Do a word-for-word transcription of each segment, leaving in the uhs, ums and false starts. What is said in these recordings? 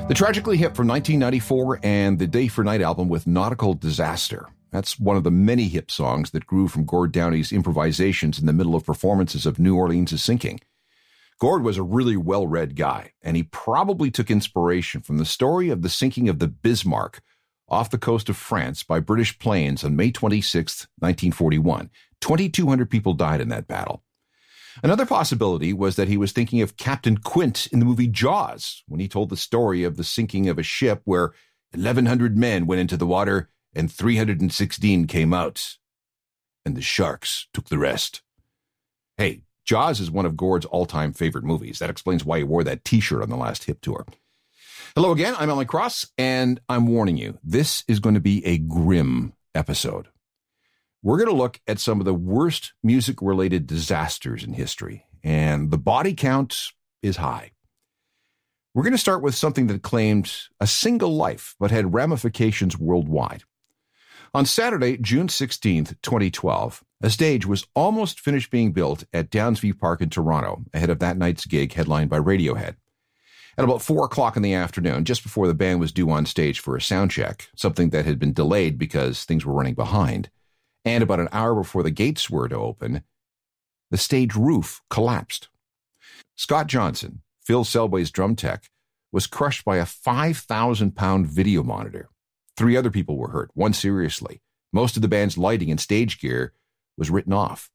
The Tragically Hip from nineteen ninety-four and the Day for Night album with Nautical Disaster. That's one of the many hip songs that grew from Gord Downie's improvisations in the middle of performances of New Orleans' Sinking. Gord was a really well-read guy, and he probably took inspiration from the story of the sinking of the Bismarck off the coast of France by British planes on May twenty-sixth, nineteen forty-one. twenty-two hundred people died in that battle. Another possibility was that he was thinking of Captain Quint in the movie Jaws, when he told the story of the sinking of a ship where eleven hundred men went into the water and three hundred sixteen came out, and the sharks took the rest. Hey, Jaws is one of Gord's all-time favorite movies. That explains why he wore that t-shirt on the last Hip tour. Hello again, I'm Alan Cross, and I'm warning you, this is going to be a grim episode. We're going to look at some of the worst music-related disasters in history, and the body count is high. We're going to start with something that claimed a single life, but had ramifications worldwide. On Saturday, June sixteenth, twenty twelve, a stage was almost finished being built at Downsview Park in Toronto, ahead of that night's gig headlined by Radiohead. At about four o'clock in the afternoon, just before the band was due on stage for a sound check, something that had been delayed because things were running behind, and about an hour before the gates were to open, the stage roof collapsed. Scott Johnson, Phil Selway's drum tech, was crushed by a five thousand pound video monitor. Three other people were hurt, one seriously. Most of the band's lighting and stage gear was written off.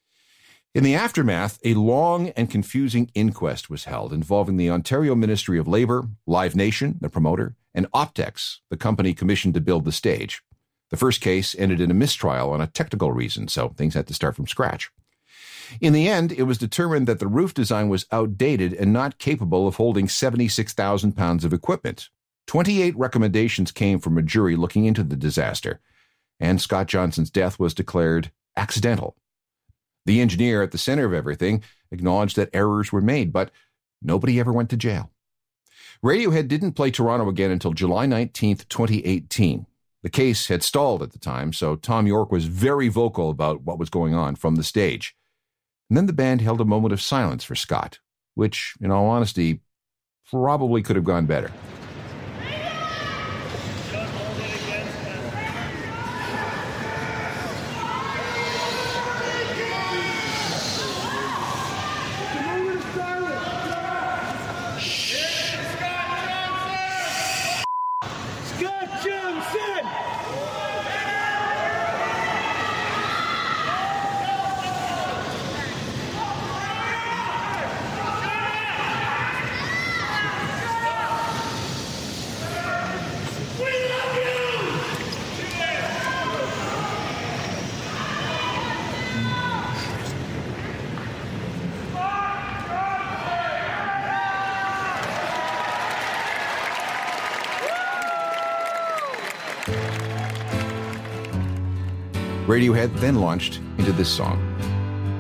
In the aftermath, a long and confusing inquest was held involving the Ontario Ministry of Labour, Live Nation, the promoter, and Optex, the company commissioned to build the stage. The first case ended in a mistrial on a technical reason, so things had to start from scratch. In the end, it was determined that the roof design was outdated and not capable of holding seventy-six thousand pounds of equipment. twenty-eight recommendations came from a jury looking into the disaster, and Scott Johnson's death was declared accidental. The engineer at the center of everything acknowledged that errors were made, but nobody ever went to jail. Radiohead didn't play Toronto again until July nineteenth, twenty eighteen. The case had stalled at the time, so Tom York was very vocal about what was going on from the stage. And then the band held a moment of silence for Scott, which, in all honesty, probably could have gone better. Radiohead then launched into this song.